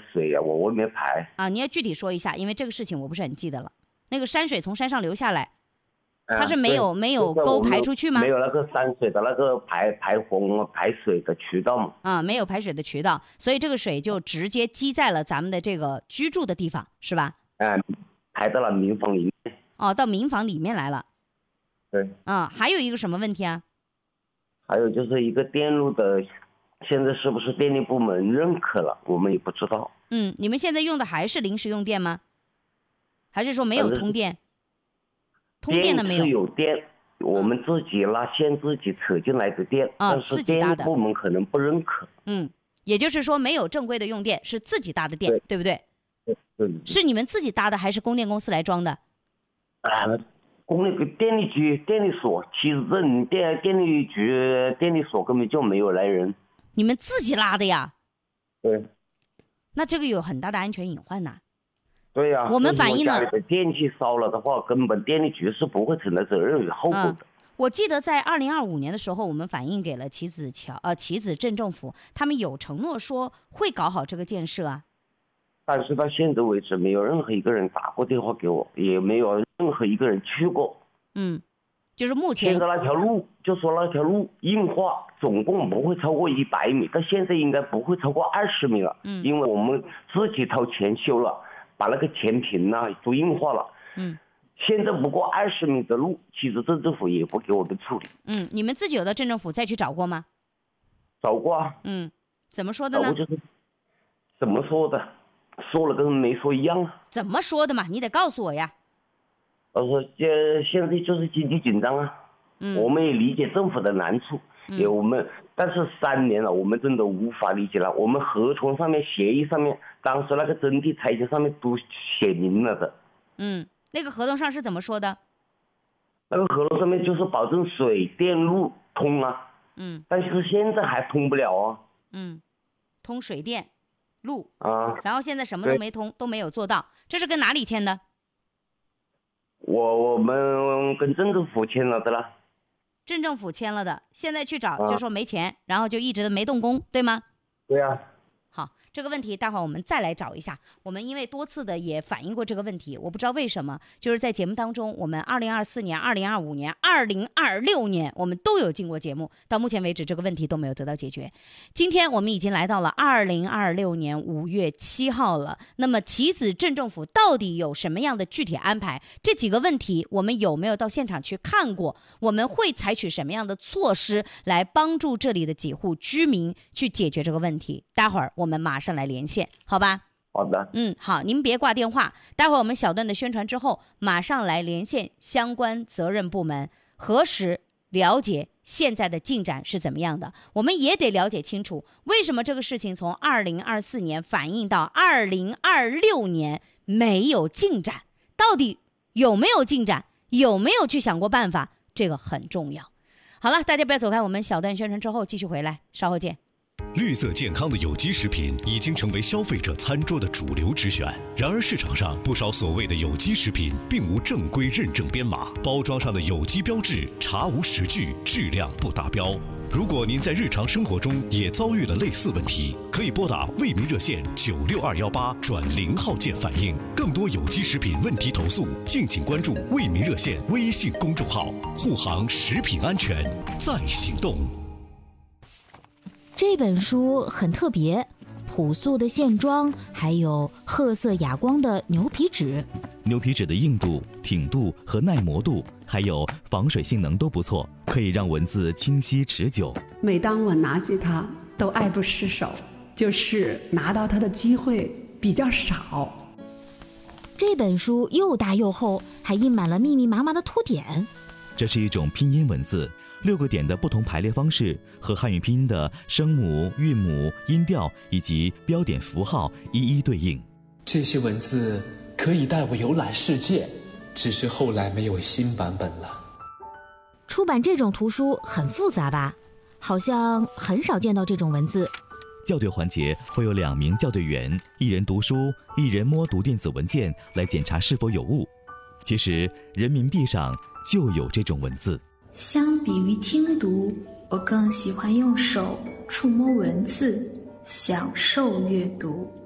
水啊往外面排啊。你要具体说一下，因为这个事情我不是很记得了。那个山水从山上流下来，它是没有沟排出去吗？ 没有那个山水的那个排水的渠道嘛。 啊，没有排水的渠道，所以这个水就直接积在了咱们的这个居住的地方，是吧？ 排到了民房里面。 哦，到民房里面来了。 对。 还有一个什么问题啊？ 还有就是一个电路的，现在是不是电力部门认可了，我们也不知道。 你们现在用的还是临时用电吗？还是说没有通电？通电的没有？ 是有电，我们自己拉线自己扯进来的电，但是电力部门可能不认可。 也就是说没有正规的用电，是自己搭的电， 对不对？ 对。 是你们自己搭的还是供电公司来装的？ 电力局、电力所，其实电力局、电力所根本就没有来人。 你们自己拉的呀？ 对。 那这个有很大的安全隐患呐。 对呀。 我们反映了家里的电器烧了的话，根本电力局是不会承担责任与后果的。 我记得在2025年的时候，我们反映给了棋子镇政府，他们有承诺说会搞好这个建设啊。 但是到现在为止，没有任何一个人打过电话给我，也没有任何一个人去过。 就是目前现在那条路，就说那条路硬化总共不会超过100米，到现在应该不会超过20米了。因为我们自己掏钱修了，把那个前坪都硬化了。现在不过20米的路，其实镇政府也不给我们处理。 你们自己有到镇政府再去找过吗？ 找过啊。 怎么说的呢？ 找过就是怎么说的，说了跟没说一样啊。 怎么说的嘛？你得告诉我呀。 我说现在就是经济紧张啊。我们也理解政府的难处，但是3年了，我们真的无法理解了。我们合同上面、协议上面，当时那个征地拆迁上面都写明了的。 那个合同上是怎么说的？ 那个合同上面就是保证水电路通啊。但是现在还通不了啊。 通水电路啊， 然后现在什么都没通，都没有做到。这是跟哪里签的？ 我们跟镇政府签了的啦。 镇政府签了的，现在去找就说没钱，然后就一直都没动工，对吗？ 对啊。 好，这个问题待会儿我们再来找一下。我们因为多次的也反映过这个问题，我不知道为什么，就是在节目当中，我们2024年、2025年、2026年我们都有进过节目，到目前为止这个问题都没有得到解决。今天我们已经来到了2026年5月7号了，那么棋子镇政府到底有什么样的具体安排？这几个问题我们有没有到现场去看过？我们会采取什么样的措施来帮助这里的几户居民去解决这个问题？待会儿我们马上来连线，好吧？ 好的。 好，您别挂电话，待会儿我们小段的宣传之后，马上来连线相关责任部门，核实了解现在的进展是怎么样的。我们也得了解清楚，为什么这个事情从2024年反映到2026年没有进展，到底有没有进展，有没有去想过办法，这个很重要。好了，大家不要走开，我们小段宣传之后继续回来，稍后见。 绿色健康的有机食品已经成为消费者餐桌的主流之选。然而市场上不少所谓的有机食品并无正规认证编码，包装上的有机标志查无实据，质量不达标。如果您在日常生活中也遭遇了类似问题，可以拨打为民热线96218转0号键反映。更多有机食品问题投诉，敬请关注为民热线微信公众号，护航食品安全在行动。 这本书很特别，朴素的线装，还有褐色哑光的牛皮纸。 牛皮纸的硬度、挺度和耐磨度，还有防水性能都不错，可以让文字清晰持久。 每当我拿起它，都爱不释手，就是拿到它的机会比较少。 这本书又大又厚，还印满了密密麻麻的图点。 这是一种拼音文字，6个点的不同排列方式和汉语拼音的声母、韵母、音调以及标点符号一一对应。 这些文字可以带我游览世界，只是后来没有新版本了。 出版这种图书很复杂吧？好像很少见到这种文字。 校对环节会有2名校对员，一人读书，一人摸读电子文件来检查是否有误。其实人民币上就有这种文字。 相比于听读，我更喜欢用手触摸文字，享受阅读。